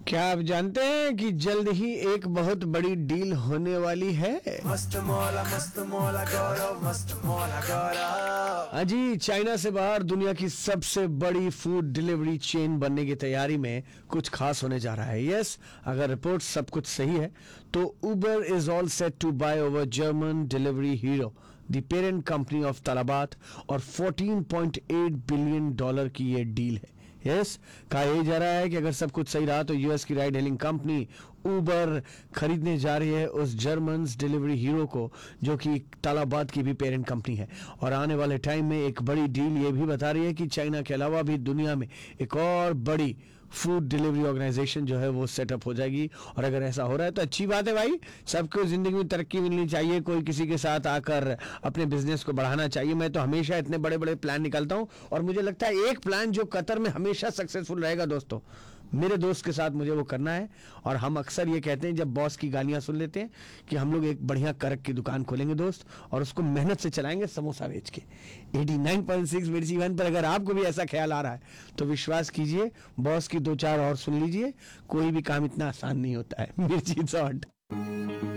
क्या आप जानते हैं कि जल्द ही एक बहुत बड़ी डील होने वाली है? मस्त मौला गौरव, मस्त मौला गौरव। हाँ जी, चाइना से बाहर दुनिया की सबसे बड़ी फूड डिलीवरी चेन बनने की तैयारी में कुछ खास होने जा रहा है। यस, अगर रिपोर्ट सब कुछ सही है तो उबर is all set to bye over German delivery hero the parent company of तलाबात, और $14.8 बिलियन की ये डील है। यस, कहा यही जा रहा है कि अगर सब कुछ सही रहा तो यूएस की राइड हेलिंग कंपनी उबर खरीदने जा रही है उस जर्मन डिलीवरी हीरो को, जो कि तलाबात की भी पेरेंट कंपनी है। और आने वाले टाइम में एक बड़ी डील ये भी बता रही है कि चाइना के अलावा भी दुनिया में एक और बड़ी फूड डिलीवरी ऑर्गेनाइजेशन जो है वो सेटअप हो जाएगी। और अगर ऐसा हो रहा है तो अच्छी बात है भाई, सबको जिंदगी में तरक्की मिलनी चाहिए, कोई किसी के साथ आकर अपने बिजनेस को बढ़ाना चाहिए। मैं तो हमेशा इतने बड़े बड़े प्लान निकालता हूं, और मुझे लगता है एक प्लान जो कतर में हमेशा सक्सेसफुल रहेगा दोस्तों, मेरे दोस्त के साथ मुझे वो करना है। और हम अक्सर ये कहते हैं जब बॉस की गालियां सुन लेते हैं कि हम लोग एक बढ़िया करक की दुकान खोलेंगे दोस्त, और उसको मेहनत से चलाएंगे समोसा बेच के। 89.6 मिर्ची वन पर अगर आपको भी ऐसा ख्याल आ रहा है तो विश्वास कीजिए, बॉस की 2-4 और सुन लीजिए, कोई भी काम इतना आसान नहीं होता है। मिर्ची शॉर्ट।